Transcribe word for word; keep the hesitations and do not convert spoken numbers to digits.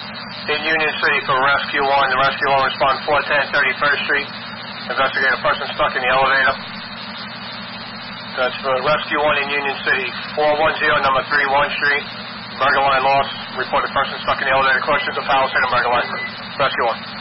in Union City for Rescue one. The Rescue one respond four ten thirty-first Street. Investigate a person stuck in the elevator. That's for Rescue one in Union City. four one zero, number thirty-one Street. Burger line lost. Report a person stuck in the elevator. Questions of Palisade and Burger line. Rescue one.